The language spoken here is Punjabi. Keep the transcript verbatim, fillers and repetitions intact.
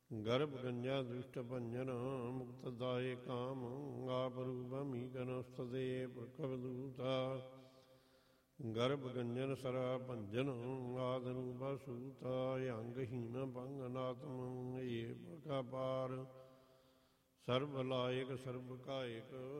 ਗਰਭ ਗੰਜਾ ਦੁਸ਼ਟ ਭੰਜਨ ਮੁਕਤ ਦਾਏ ਕਾਮ ਆਪ ਰੂਪਮੀ ਕਨਸਤਦੇ ਪ੍ਰਕਬ ਦੂਤਾ ਗਰਭ ਗੰਜਨ ਸਰਾ ਭੰਜਨ ਆਦ ਰੂਪਾ ਸੂਤਾ ਅੰਗਹੀਨ ਭੰਗ ਨਾਤਮ ਏ ਪ੍ਰਕਾ ਪਾਰ ਸਰਬ ਲਾਇਕ ਸਰਬ ਕਾਇਕ